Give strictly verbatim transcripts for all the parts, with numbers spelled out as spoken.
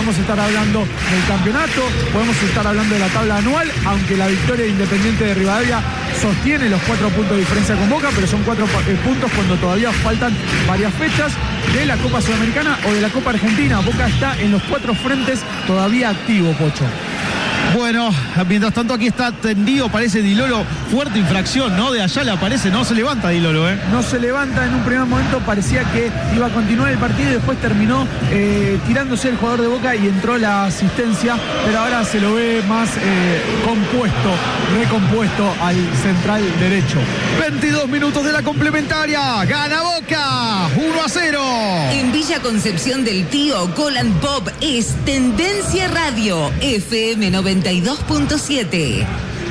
podemos estar hablando del campeonato, podemos estar hablando de la tabla anual, aunque la victoria de Independiente de Rivadavia sostiene los cuatro puntos de diferencia con Boca, pero son cuatro eh, puntos cuando todavía faltan varias fechas de la Copa Sudamericana o de la Copa Argentina. Boca está en los cuatro frentes todavía activo, Pocho. Bueno, mientras tanto aquí está tendido, parece Di Lolo, fuerte infracción, ¿no? De allá le aparece, no se levanta Di Lolo, ¿eh? No se levanta, en un primer momento parecía que iba a continuar el partido y después terminó eh, tirándose el jugador de Boca y entró la asistencia, pero ahora se lo ve más eh, compuesto, recompuesto al central derecho. veintidós minutos de la complementaria, gana Boca, uno a cero. En Villa Concepción del Tío, Golan Pop es Tendencia Radio, F M noventa y dos punto siete.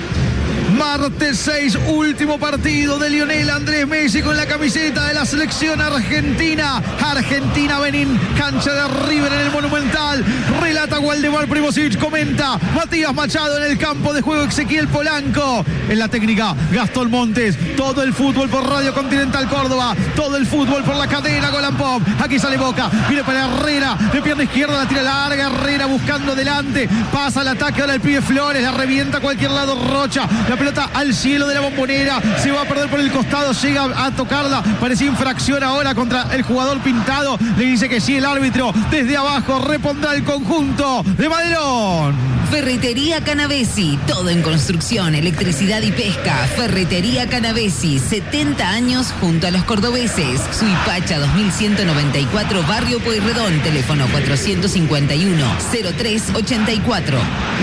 Martes seis, último partido de Lionel Andrés Messi con la camiseta de la selección argentina. Argentina Benín, cancha de River en el Monumental. Relata Waldemar Primozic, comenta Matías Machado en el campo de juego, Ezequiel Polanco. En la técnica, Gastón Montes. Todo el fútbol por Radio Continental Córdoba. Todo el fútbol por la cadena Golan Pop. Aquí sale Boca, viene para Herrera. De pierna izquierda la tira larga. Herrera buscando delante. Pasa el ataque ahora el pibe Flores. La revienta a cualquier lado Rocha. La pelota al cielo de la Bombonera, se va a perder por el costado, llega a tocarla, parecía infracción ahora contra el jugador Pintado, le dice que sí el árbitro, desde abajo repondrá el conjunto de Madelón. Ferretería Canavesi, todo en construcción, electricidad y pesca. Ferretería Canavesi, setenta años junto a los cordobeses. Suipacha dos mil ciento noventa y cuatro, Barrio Pueyrredón, teléfono cuatrocientos cincuenta y uno, cero tres ochenta y cuatro.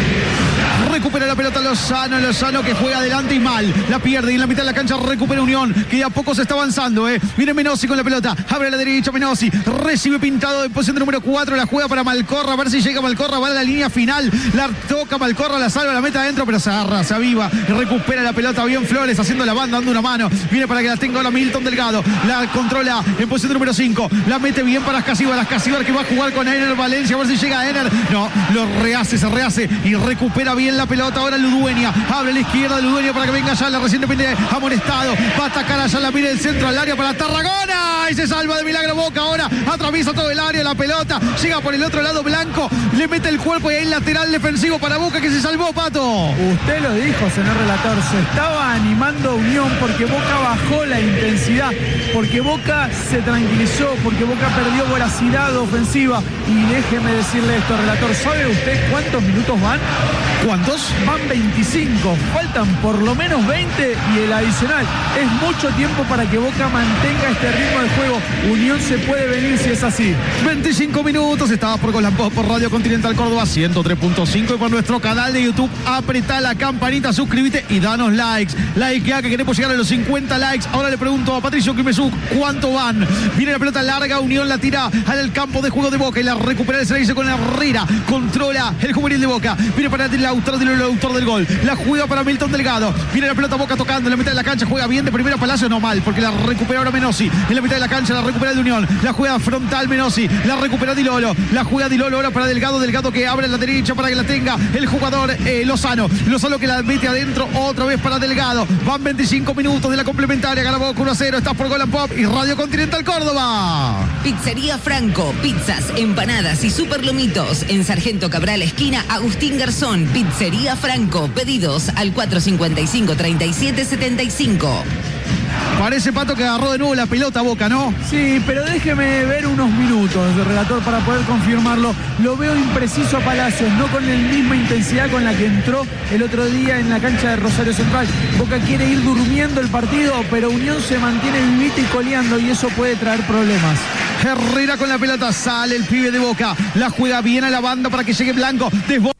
Recupera la pelota Lozano, Lozano que juega adelante y mal, la pierde y en la mitad de la cancha recupera Unión, que de a poco se está avanzando, eh. Viene Menossi con la pelota, abre a la derecha Menossi, recibe Pintado en posición de número cuatro, la juega para Malcorra, a ver si llega Malcorra, va a la línea final, la toca Malcorra, la salva, la mete adentro, pero se agarra, se aviva, recupera la pelota bien Flores, haciendo la banda, dando una mano, viene para que la tenga ahora Milton Delgado, la controla en posición de número cinco, la mete bien para Ascasíbar, Ascasíbar que va a jugar con Ener Valencia, a ver si llega Ener, no, lo rehace, se rehace y recupera bien la pelota ahora Ludueña, abre a la izquierda Ludueña para que venga allá, la recién depende amonestado, va a atacar allá, la mira el centro al área para Tarragona y se salva de milagro Boca, ahora atraviesa todo el área, la pelota llega por el otro lado Blanco, le mete el cuerpo y hay lateral defensivo para Boca que se salvó, Pato. Usted lo dijo, señor relator, se estaba animando Unión porque Boca bajó la intensidad, porque Boca se tranquilizó, porque Boca perdió voracidad ofensiva y déjeme decirle esto, relator, ¿sabe usted cuántos minutos van? ¿Cuántos? Van veinticinco, faltan por lo menos veinte y el adicional. Es mucho tiempo para que Boca mantenga este ritmo de juego. Unión se puede venir si es así. veinticinco minutos, estaba por Golan Pop por Radio Continental Córdoba ciento tres punto cinco y por nuestro canal de YouTube. Apretá la campanita, suscríbete y danos likes. Likeá que queremos llegar a los cincuenta likes. Ahora le pregunto a Patricio Quimesú cuánto van. Viene la pelota larga, Unión la tira al campo de juego de Boca y la recupera el servicio con Herrera. Controla el juvenil de Boca. Viene para el autor, el autor del gol. La juega para Milton Delgado. Viene la pelota Boca tocando en la mitad de la cancha. Juega bien de primera Palacio, no mal, porque la recupera ahora Menossi. En la mitad de la cancha la recupera de Unión. La juega frontal Menossi. La recupera Di Lolo. La juega Di Lolo ahora para Delgado. Delgado que abre a la derecha para que la tenga el jugador eh, Lozano. Lozano que la mete adentro otra vez para Delgado. Van veinticinco minutos de la complementaria. Gana Boca uno a cero. Estás por Golan Pop y Radio Continental Córdoba. Pizzería Franco. Pizzas, empanadas y superlomitos. En Sargento Cabral, esquina Agustín Garzón. Pizzería Franco. Pedidos al cuatro cincuenta y cinco, treinta y siete setenta y cinco. Parece, Pato, que agarró de nuevo la pelota Boca, ¿no? Sí, pero déjeme ver unos minutos de relator para poder confirmarlo. Lo veo impreciso a Palacios, no con la misma intensidad con la que entró el otro día en la cancha de Rosario Central. Boca quiere ir durmiendo el partido, pero Unión se mantiene vivita y coleando y eso puede traer problemas. Herrera con la pelota, sale el pibe de Boca. La juega bien a la banda para que llegue Blanco. Desborda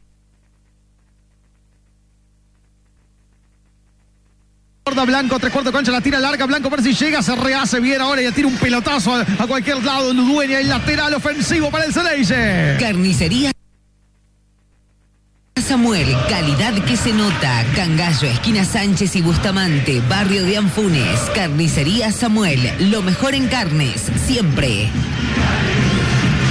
Blanco, tres cuartos de cancha, la tira larga, Blanco a ver si llega, se rehace bien ahora y le tira un pelotazo a, a cualquier lado, Ludueña, el lateral ofensivo para el Ceneice. Carnicería Samuel, calidad que se nota. Cangallo, esquina Sánchez y Bustamante, barrio de Anfunes. Carnicería Samuel, lo mejor en carnes, siempre.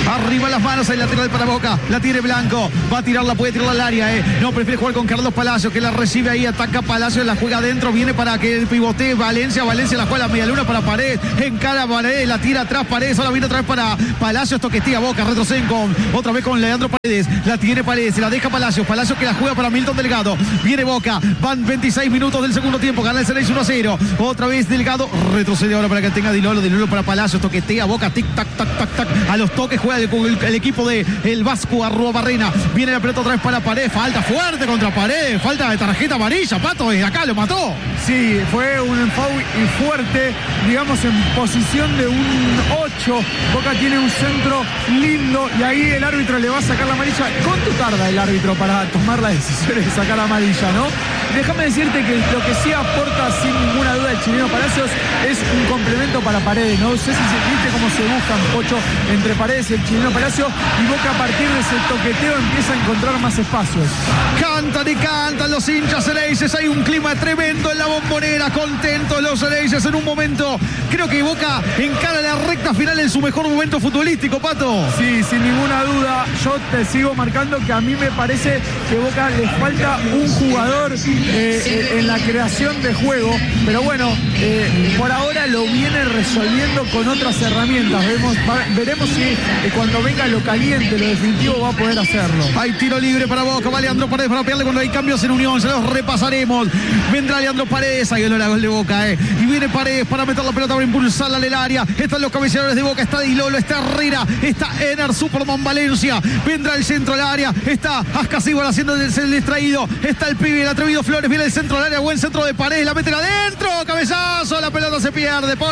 Arriba las manos, el lateral para Boca. La tiene Blanco. Va a tirarla, puede tirarla al área, eh. No, prefiere jugar con Carlos Palacios, que la recibe ahí, ataca Palacios, la juega adentro, viene para que pivotee Valencia. Valencia la juega a la media luna para Paredes. Encara Paredes, la tira atrás Paredes. Ahora viene otra vez para Palacios, toquetea Boca, retroceden con otra vez con Leandro Paredes. La tiene Paredes, se la deja Palacios. Palacios que la juega para Milton Delgado. Viene Boca, van veintiséis minutos del segundo tiempo, gana el Xerez uno a cero. Otra vez Delgado, retrocede ahora para que tenga Dilolo, Dilolo para Palacios, toquetea Boca, tic tac tac tac tac. A los toques juega el, el, el equipo de el Vasco Arruabarrena. Viene la pelota otra vez para Paredes, falta fuerte contra Paredes, falta de tarjeta amarilla, Pato, desde acá lo mató. Sí, fue un foul fuerte, digamos en posición de un ocho. Boca tiene un centro lindo y ahí el árbitro le va a sacar la amarilla. ¿Cuánto tarda el árbitro para tomar la decisión de sacar la amarilla, no? Déjame decirte que lo que sí aporta sin ninguna duda el chileno Palacios es un complemento para Paredes. No sé si viste cómo se buscan, Pocho, entre Paredes y el chileno Palacios, y Boca a partir de ese toqueteo empieza a encontrar más espacios. Cantan y cantan los hinchas Xerezes, hay un clima tremendo en la Bombonera, contentos los Xerezes en un momento. Creo que Boca encara la recta final en su mejor momento futbolístico, Pato. Sí, sin ninguna duda. Yo te sigo marcando que a mí me parece que Boca le falta un jugador eh, en la creación de juego, pero bueno, eh, por ahora lo viene resolviendo con otras herramientas. Vemos, va, veremos si eh, cuando venga lo caliente, lo definitivo, va a poder hacerlo. Hay tiro libre para Boca, va Leandro Paredes para pegarle cuando hay cambios en Unión, se los repasaremos. Vendrá Leandro Paredes, ahí el gol de Boca, eh. Y viene Paredes para meter la pelota, para impulsarla al área. Están los cabeceadores de Boca, está Dilolo, está Herrera, está Ener Superman Valencia. Vendrá el centro al área, está Ascasíbal haciendo el, el distraído, está el pibe, el atrevido Flores, viene el centro al área, buen centro de Paredes, la mete adentro, cabezazo, la pelota se pierde.